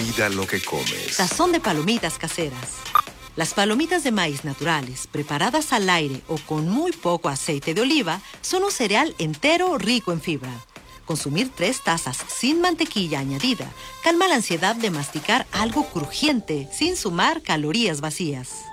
Cuida lo que comes. Sazón de palomitas caseras. Las palomitas de maíz naturales, preparadas al aire o con muy poco aceite de oliva, son un cereal entero rico en fibra. Consumir 3 tazas sin mantequilla añadida calma la ansiedad de masticar algo crujiente sin sumar calorías vacías.